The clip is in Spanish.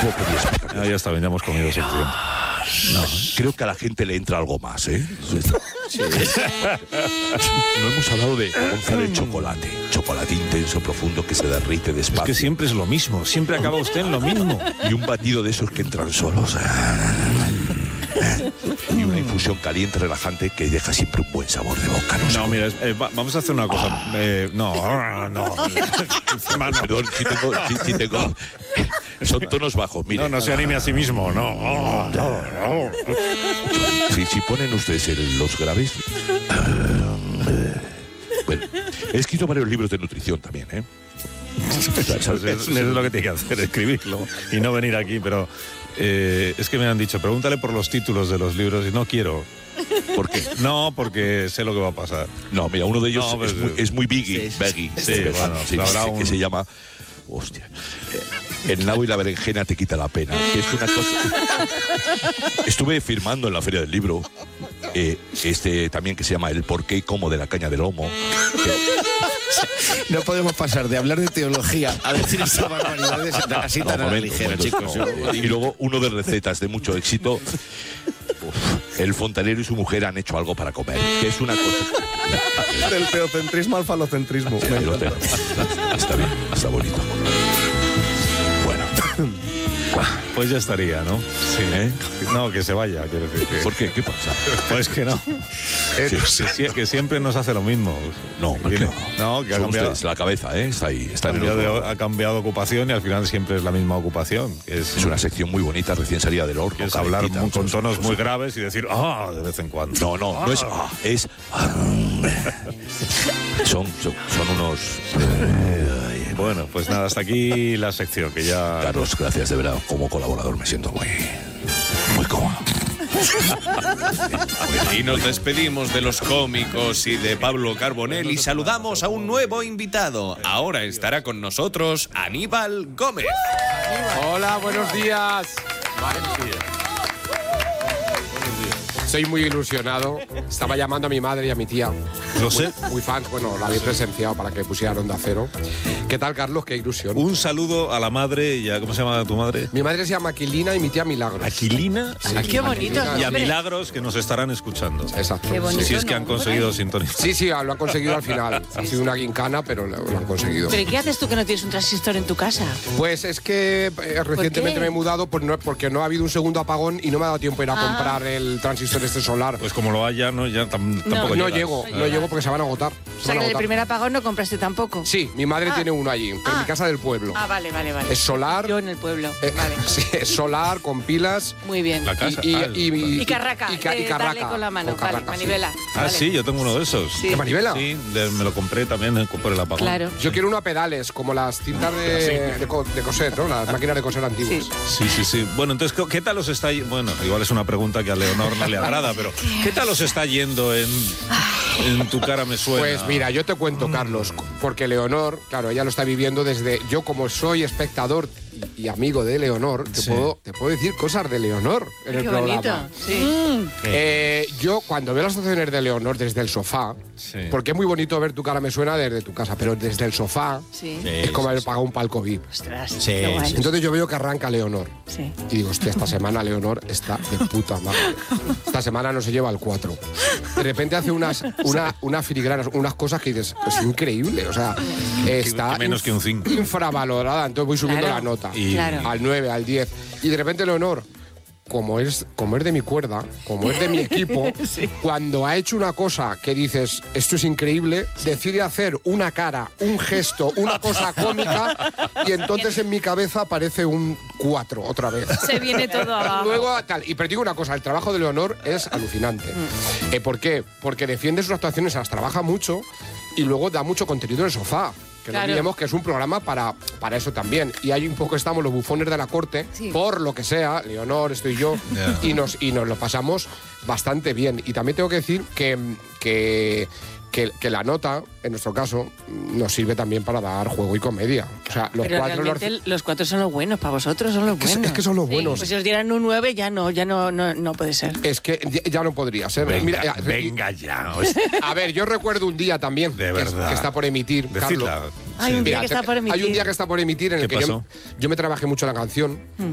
Ah, ya está bien, ya hemos comido suficiente. No, creo que a la gente le entra algo más, ¿eh? Sí. No hemos hablado de onza de chocolate. Chocolate intenso, profundo, que se derrite despacio. Es que siempre es lo mismo, siempre acaba usted en lo mismo. Y un batido de esos que entran solos. Y una infusión caliente, relajante, que deja siempre un buen sabor de boca. No, mira, vamos a hacer una cosa. No. Perdón, si tengo... Son tonos bajos, mire. No se anime a sí mismo, no. Si ponen ustedes los graves... Bueno, he escrito varios libros de nutrición también, ¿eh? Es lo que tiene que hacer, escribirlo y no venir aquí, pero es que me han dicho, pregúntale por los títulos de los libros y no quiero. ¿Por qué? No, porque sé lo que va a pasar. No, mira, uno de ellos es muy biggie. Que se llama... Hostia. El nabo y la berenjena te quita la pena. Que es una cosa... Estuve firmando en la Feria del Libro también, que se llama El porqué y cómo de la caña de lomo. No podemos pasar de hablar de teología a decir esas barbaridades así tan a la ligera, chicos. Y luego uno de recetas de mucho éxito. El fontanero y su mujer han hecho algo para comer, que es una cosa... Del teocentrismo al falocentrismo. Está bien, está bonito. Bueno. Pues ya estaría, ¿no? Sí. No, que se vaya, quiero decir. ¿Por qué? ¿Qué pasa? Pues que no. Que siempre nos hace lo mismo. No, ¿por qué? No, que ha cambiado. Ustedes, la cabeza, está ahí. Ha cambiado de ocupación y al final siempre es la misma ocupación. Es una sección muy bonita, recién salida del horno. Es hablar con tonos muy graves y decir de vez en cuando. No es es son unos... Bueno, pues nada, hasta aquí la sección, que ya... Carlos, gracias, de verdad. Como colaborador me siento muy cómodo. Y nos despedimos de los cómicos y de Pablo Carbonell y saludamos a un nuevo invitado. Ahora estará con nosotros Aníbal Gómez. Hola, buenos días. Estoy muy ilusionado. Estaba llamando a mi madre y a mi tía. Lo sé. Muy fans, bueno, la habéis presenciado para que pusieran Onda Cero. ¿Qué tal, Carlos? Qué ilusión. Un saludo a la madre y a... ¿Cómo se llama tu madre? Mi madre se llama Aquilina y mi tía Milagros. ¿Aquilina? Sí, qué bonito. Y a Milagros, que nos estarán escuchando. Exacto. Qué bonito, Si es que han conseguido sintonizar. Sí, lo han conseguido al final. Ha sido una guincana, pero lo han conseguido. ¿Pero qué haces tú que no tienes un transistor en tu casa? Pues es que recientemente me he mudado porque no ha habido un segundo apagón y no me ha dado tiempo a ir a comprar el transistor solar. Pues como lo haya, tampoco no llego porque se van a agotar. O sea, que del primer apagón no compraste tampoco. Sí, mi madre tiene uno allí, en mi casa del pueblo. Vale. Es solar. Yo en el pueblo, vale. Sí, es solar, con pilas. Muy bien. La casa. Y carraca. Y carraca. Dale con la mano, Carraca, vale, manivela. Ah, sí, yo tengo uno de esos. Sí. ¿De manivela? Sí, me lo compré también por el apagón. Claro. Yo quiero uno a pedales, como las cintas de coser, ¿no? Las máquinas de coser antiguas. Sí. Bueno, entonces, ¿qué tal os está yendo? Bueno, igual es una pregunta que a Leonor no le agrada, pero ¿qué tal os está yendo en Tu cara me suena? Pues mira, yo te cuento, Carlos, porque Leonor, claro, ella lo está viviendo desde... Yo, como soy espectador y amigo de Leonor, te puedo decir cosas de Leonor en el programa. Bonito, sí. Yo, cuando veo las actuaciones de Leonor desde el sofá, porque es muy bonito ver Tu cara me suena desde tu casa, pero desde el sofá es como haber pagado un palco VIP. Ostras, qué guay. Entonces yo veo que arranca Leonor. Sí. Y digo, hostia, esta semana Leonor está de puta madre. Esta semana no se lleva el 4. De repente hace unas filigranas, unas cosas que dices, pues increíble. O sea, está menos que un 5. Infravalorada. Entonces voy subiendo la nota. Al 9, al 10. Y de repente Leonor, como es de mi cuerda, como es de mi equipo, cuando ha hecho una cosa que dices, esto es increíble, decide hacer una cara, un gesto, una cosa cómica, y entonces en mi cabeza aparece un 4 otra vez. Se viene todo abajo. Luego, y pero digo una cosa, el trabajo de Leonor es alucinante. ¿Por qué? Porque defiende sus actuaciones, las trabaja mucho y luego da mucho contenido en el sofá. Que no olvidemos que es un programa para eso también. Y ahí un poco estamos los bufones de la corte, por lo que sea, Leonor, estoy yo, y nos lo pasamos bastante bien. Y también tengo que decir que la nota, en nuestro caso, nos sirve también para dar juego y comedia. O sea, los 4 son los buenos, para vosotros son los buenos. Es que son los buenos. Pues si os dieran un 9 ya no puede ser. Es que ya no podría ser. Venga ya. A ver, yo recuerdo un día también de verdad. Que está por emitir, Carlos. Hay un día que está por emitir. Hay un día que está por emitir en el que yo me trabajé mucho la canción.